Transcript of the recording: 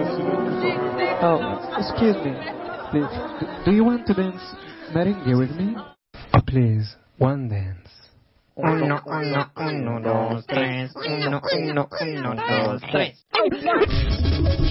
Oh, excuse me. Do you want to dance merengue with me? Oh, please, one dance. Uno, uno, uno, dos, tres. Uno, uno, uno, dos, tres.